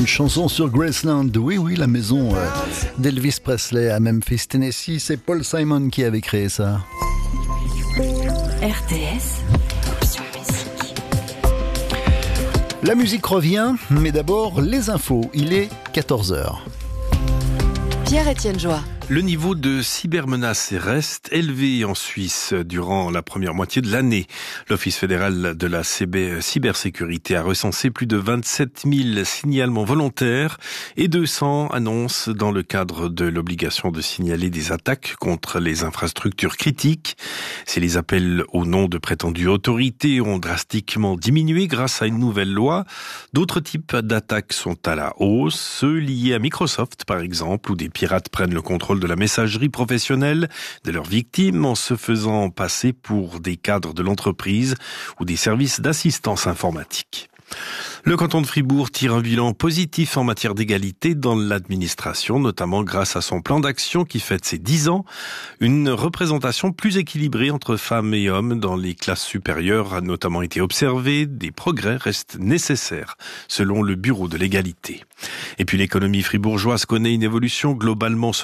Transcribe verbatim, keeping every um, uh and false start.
chanson sur Graceland. Oui, oui, la maison euh, d'Elvis Presley à Memphis, Tennessee. C'est Paul Simon qui avait créé ça. R T S, option musique. La musique revient, mais d'abord les infos. Il est quatorze heures. Pierre-Étienne Joie. Le niveau de cybermenace reste élevé en Suisse durant la première moitié de l'année. L'Office fédéral de la cybersécurité a recensé plus de vingt-sept mille signalements volontaires et deux cents annonces dans le cadre de l'obligation de signaler des attaques contre les infrastructures critiques. Si les appels au nom de prétendues autorités ont drastiquement diminué grâce à une nouvelle loi, d'autres types d'attaques sont à la hausse, ceux liés à Microsoft par exemple, où des pirates prennent le contrôle de la messagerie professionnelle de leurs victimes en se faisant passer pour des cadres de l'entreprise ou des services d'assistance informatique. Le canton de Fribourg tire un bilan positif en matière d'égalité dans l'administration, notamment grâce à son plan d'action qui fête ses dix ans. Une représentation plus équilibrée entre femmes et hommes dans les classes supérieures a notamment été observée. Des progrès restent nécessaires, selon le Bureau de l'égalité. Et puis l'économie fribourgeoise connaît une évolution globalement